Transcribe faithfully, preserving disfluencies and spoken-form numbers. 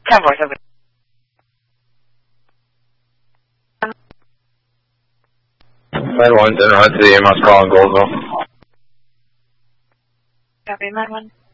ten four seven. Med one, general to the A M S call in Goldville. Copy, Med one.